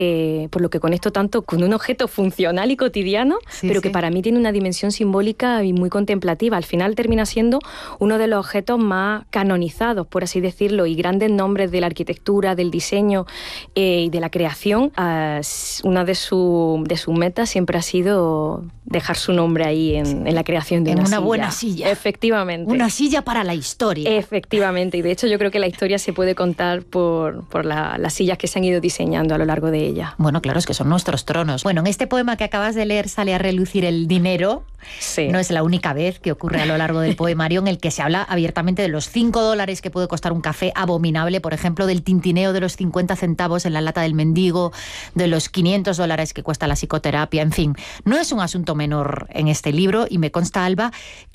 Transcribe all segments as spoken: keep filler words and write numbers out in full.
Eh, por lo que conecto tanto con un objeto funcional y cotidiano, sí, pero sí. que para mí tiene una dimensión simbólica y muy contemplativa. Al final termina siendo uno de los objetos más canonizados, por así decirlo, y grandes nombres de la arquitectura, del diseño eh, y de la creación. Uh, una de, su, de sus metas siempre ha sido dejar su nombre ahí en, sí. en la creación de en una, una silla. buena silla. Efectivamente. Una silla para la historia. Efectivamente, y de hecho yo creo que la historia se puede contar por, por la, las sillas que se han ido diseñando a lo largo de ella. Bueno, claro, es que son nuestros tronos. Bueno, en este poema que acabas de leer sale a relucir el dinero. Sí. No es la única vez que ocurre a lo largo del poemario en el que se habla abiertamente de los cinco dólares que puede costar un café abominable, por ejemplo, del tintineo de los cincuenta centavos en la lata del mendigo, de los quinientos dólares que cuesta la psicoterapia, en fin. No es un asunto menor en este libro y me consta, Alba,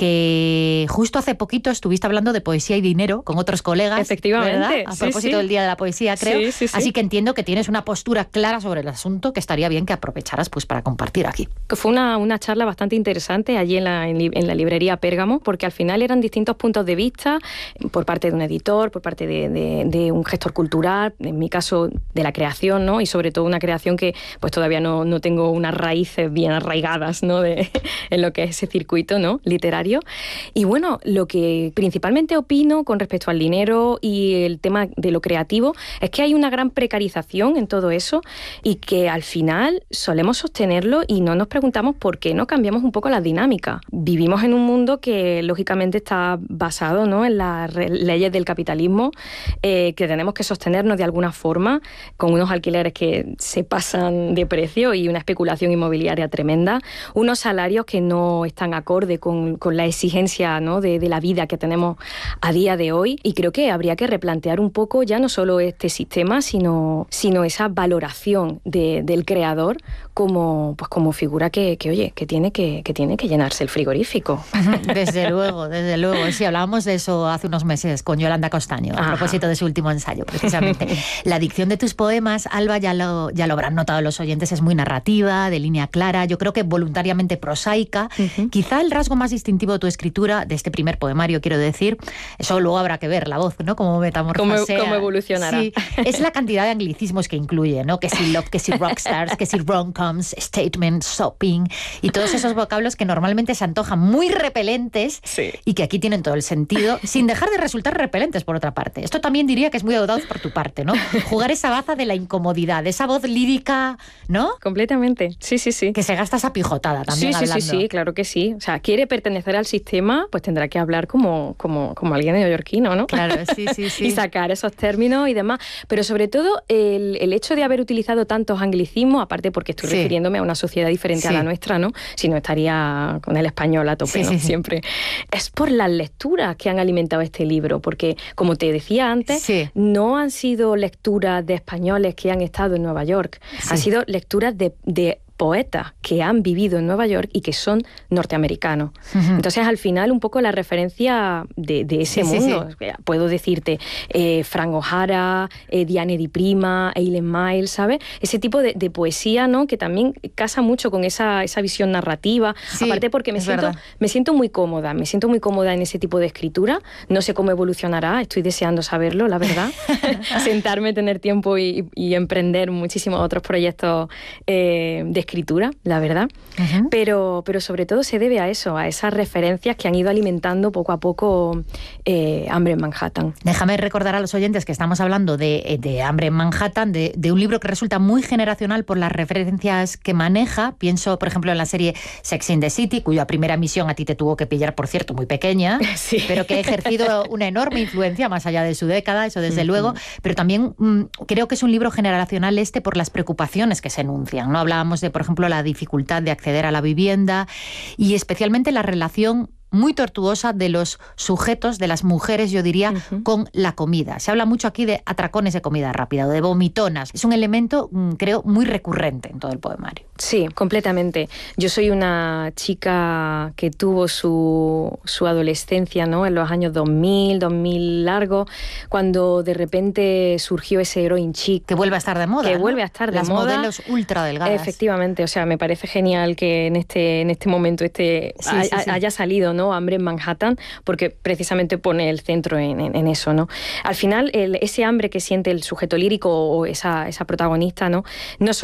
que justo hace poquito estuviste hablando de poesía y dinero con otros colegas. Efectivamente. ¿Verdad? A sí, propósito sí. del Día de la Poesía, creo. Sí, sí, sí. Así que entiendo que tienes una postura clara sobre el asunto que estaría bien que aprovecharas pues para compartir aquí. Fue una, una charla bastante interesante allí en la, en, en la librería Pérgamo, porque al final eran distintos puntos de vista por parte de un editor, por parte de, de, de un gestor cultural, en mi caso de la creación, ¿no? Y sobre todo una creación que pues todavía no, no tengo unas raíces bien arraigadas, ¿no? de, en lo que es ese circuito, ¿no? literario. Y bueno, lo que principalmente opino con respecto al dinero y el tema de lo creativo es que hay una gran precarización en todo eso y que al final solemos sostenerlo y no nos preguntamos por qué no cambiamos un poco la dinámica. Vivimos en un mundo que lógicamente está basado, ¿no? en las leyes del capitalismo, eh, que tenemos que sostenernos de alguna forma con unos alquileres que se pasan de precio y una especulación inmobiliaria tremenda, unos salarios que no están acorde con, con la exigencia, ¿no? de, de la vida que tenemos a día de hoy, y creo que habría que replantear un poco ya no solo este sistema, sino, sino esa valoración de, del creador como, pues como figura que, que oye, que tiene que, que tiene que llenarse el frigorífico. Desde luego, desde luego. Sí, hablábamos de eso hace unos meses con Yolanda Costaño, a Ajá. propósito de su último ensayo, precisamente. La dicción de tus poemas, Alba, ya lo, ya lo habrán notado los oyentes, es muy narrativa, de línea clara, yo creo que voluntariamente prosaica. Uh-huh. Quizá el rasgo más distintivo de tu escritura, de este primer poemario, quiero decir, eso luego habrá que ver, la voz, ¿no? Cómo metamorfosea. Cómo, cómo evolucionará. Sí, es la cantidad de anglicismos que incluye, ¿no? Que si love, que si rockstars, que si rom-coms, statements, shopping, y todos esos vocablos que normalmente se antojan muy repelentes sí. y que aquí tienen todo el sentido, sin dejar de resultar repelentes, por otra parte. Esto también diría que es muy audaz por tu parte, ¿no? Jugar esa baza de la incomodidad, esa voz lírica, ¿no? Completamente, sí, sí, sí. Que se gasta esa pijotada también sí, sí, hablando. Sí, sí, sí, claro que sí. O sea, quiere pertenecer al sistema, pues tendrá que hablar como, como, como alguien neoyorquino, ¿no? Claro, sí, sí, sí. Y sacar esos términos y demás. Pero sobre todo, el, el hecho de haber utilizado tantos anglicismos, aparte porque estoy sí. refiriéndome a una sociedad diferente sí. a la nuestra, ¿no? Si no estaría con el español a tope, sí, ¿no? Sí, siempre. Es por las lecturas que han alimentado este libro, porque, como te decía antes, sí. no han sido lecturas de españoles que han estado en Nueva York, sí. han sido lecturas de, de poetas que han vivido en Nueva York y que son norteamericanos. Uh-huh. Entonces, al final, un poco la referencia de, de ese sí, mundo. Sí, sí. Puedo decirte eh, Frank O'Hara, eh, Diane Di Prima, Eileen Myles, ¿sabes? Ese tipo de, de poesía, ¿no? Que también casa mucho con esa, esa visión narrativa. Sí, aparte porque me siento, me siento muy cómoda, me siento muy cómoda en ese tipo de escritura. No sé cómo evolucionará, estoy deseando saberlo, la verdad. Sentarme, tener tiempo y, y emprender muchísimos otros proyectos eh, de escritura, la verdad, uh-huh. pero, pero sobre todo se debe a eso, a esas referencias que han ido alimentando poco a poco eh, Hambre en Manhattan. Déjame recordar a los oyentes que estamos hablando de, de Hambre en Manhattan, de, de un libro que resulta muy generacional por las referencias que maneja. Pienso, por ejemplo, en la serie Sex and the City, cuya primera emisión a ti te tuvo que pillar, por cierto, muy pequeña, sí. pero que ha ejercido una enorme influencia más allá de su década, eso desde uh-huh. luego, pero también mmm, creo que es un libro generacional este por las preocupaciones que se enuncian, ¿no? Hablábamos de, por ejemplo, la dificultad de acceder a la vivienda y especialmente la relación muy tortuosa de los sujetos, de las mujeres, yo diría, uh-huh. con la comida. Se habla mucho aquí de atracones de comida rápida o de vomitonas. Es un elemento, creo, muy recurrente en todo el poemario. Sí, completamente. Yo soy una chica que tuvo su, su adolescencia, ¿no? En los años dos mil, dos mil largos, cuando de repente surgió ese heroin chic. Que vuelve a estar de moda, Que ¿no? vuelve a estar de Las moda. Las modelos ultra delgadas. Efectivamente, o sea, me parece genial que en este, en este momento este sí, ha, sí, sí. haya salido, ¿no? Hambre en Manhattan, porque precisamente pone el centro en, en, en eso, ¿no? Al final, el, ese hambre que siente el sujeto lírico o esa, esa protagonista, ¿no? No